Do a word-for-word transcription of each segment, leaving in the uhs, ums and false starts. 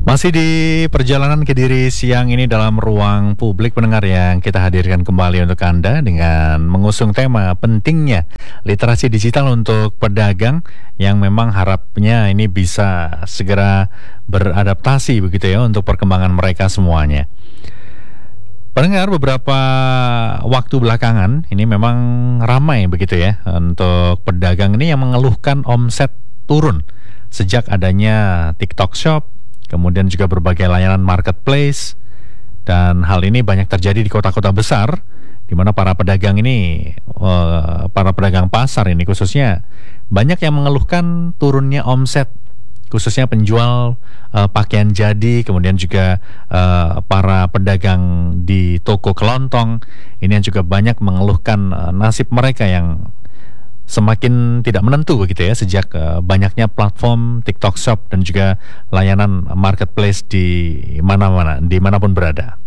Masih di perjalanan Kediri siang ini dalam ruang publik pendengar yang kita hadirkan kembali untuk Anda dengan mengusung tema pentingnya literasi digital untuk pedagang yang memang harapnya ini bisa segera beradaptasi begitu ya untuk perkembangan mereka semuanya. Pendengar, beberapa waktu belakangan ini memang ramai begitu ya untuk pedagang ini yang mengeluhkan omset turun sejak adanya TikTok Shop, kemudian juga berbagai layanan marketplace, dan hal ini banyak terjadi di kota-kota besar di mana para pedagang ini, uh, para pedagang pasar ini khususnya banyak yang mengeluhkan turunnya omset, khususnya penjual uh, pakaian jadi, kemudian juga uh, para pedagang di toko kelontong ini yang juga banyak mengeluhkan uh, nasib mereka yang semakin tidak menentu begitu ya sejak uh, banyaknya platform TikTok Shop dan juga layanan marketplace di mana-mana, dimanapun berada.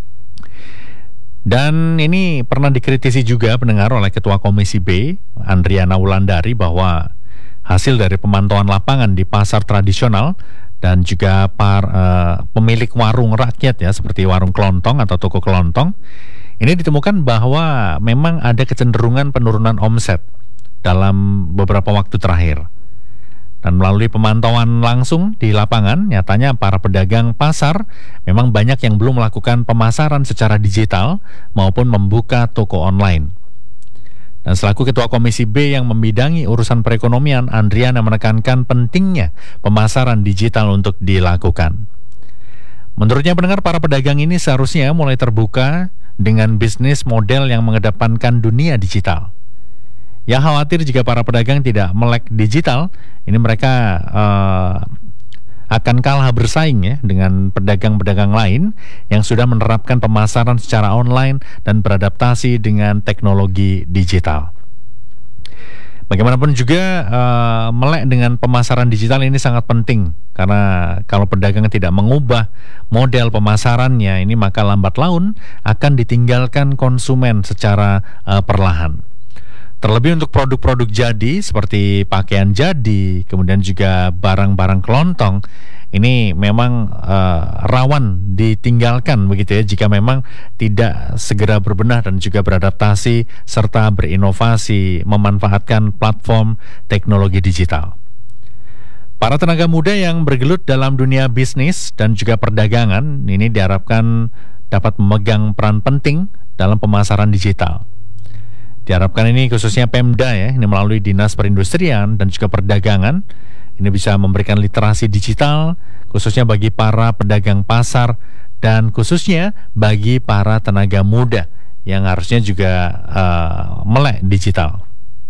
Dan ini pernah dikritisi juga pendengar oleh Ketua Komisi B, Andriana Wulandari, bahwa hasil dari pemantauan lapangan di pasar tradisional dan juga par, uh, pemilik warung rakyat ya seperti warung kelontong atau toko kelontong, ini ditemukan bahwa memang ada kecenderungan penurunan omset dalam beberapa waktu terakhir. Dan melalui pemantauan langsung di lapangan, nyatanya para pedagang pasar memang banyak yang belum melakukan pemasaran secara digital maupun membuka toko online. Dan selaku Ketua Komisi B yang membidangi urusan perekonomian, Andriana menekankan pentingnya pemasaran digital untuk dilakukan. Menurutnya pendengar, para pedagang ini seharusnya mulai terbuka dengan bisnis model yang mengedepankan dunia digital. Yang khawatir jika para pedagang tidak melek digital, ini mereka uh, akan kalah bersaing ya dengan pedagang-pedagang lain yang sudah menerapkan pemasaran secara online dan beradaptasi dengan teknologi digital. Bagaimanapun juga uh, melek dengan pemasaran digital ini sangat penting, karena kalau pedagang tidak mengubah model pemasarannya ini, maka lambat laun akan ditinggalkan konsumen secara uh, perlahan. Terlebih untuk produk-produk jadi seperti pakaian jadi, kemudian juga barang-barang kelontong, ini memang uh, rawan ditinggalkan begitu ya jika memang tidak segera berbenah dan juga beradaptasi serta berinovasi memanfaatkan platform teknologi digital. Para tenaga muda yang bergelut dalam dunia bisnis dan juga perdagangan ini diharapkan dapat memegang peran penting dalam pemasaran digital. Diharapkan ini khususnya Pemda ya, ini melalui Dinas Perindustrian dan juga Perdagangan, ini bisa memberikan literasi digital khususnya bagi para pedagang pasar dan khususnya bagi para tenaga muda yang harusnya juga uh, melek digital.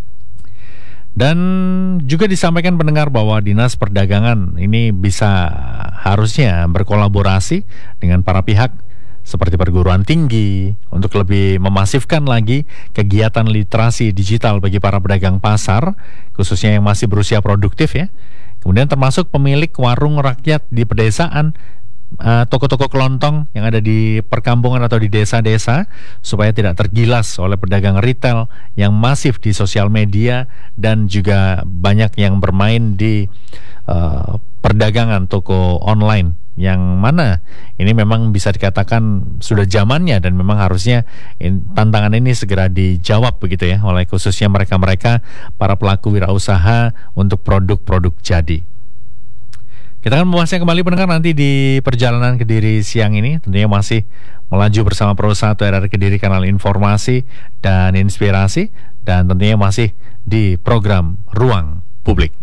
Dan juga disampaikan pendengar bahwa Dinas Perdagangan ini bisa harusnya berkolaborasi dengan para pihak seperti perguruan tinggi untuk lebih memasifkan lagi kegiatan literasi digital bagi para pedagang pasar khususnya yang masih berusia produktif ya. Kemudian termasuk pemilik warung rakyat di pedesaan, uh, toko-toko kelontong yang ada di perkampungan atau di desa-desa, supaya tidak tergilas oleh pedagang retail yang masif di sosial media dan juga banyak yang bermain di uh, perdagangan toko online, yang mana ini memang bisa dikatakan sudah zamannya dan memang harusnya in, tantangan ini segera dijawab begitu ya oleh khususnya mereka-mereka para pelaku wirausaha untuk produk-produk jadi. Kita akan membahasnya kembali pendengar nanti di perjalanan Kediri siang ini, tentunya masih melaju bersama Pro satu R R Kediri, kanal informasi dan inspirasi, dan tentunya masih di program Ruang Publik.